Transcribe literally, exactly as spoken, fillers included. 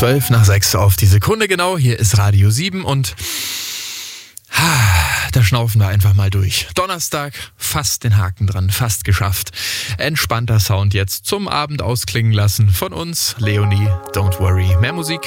Zwölf nach sechs auf die Sekunde genau. Hier ist Radio sieben und da schnaufen wir einfach mal durch. Donnerstag, fast den Haken dran, fast geschafft. Entspannter Sound jetzt zum Abend ausklingen lassen von uns. Leonie, don't worry. Mehr Musik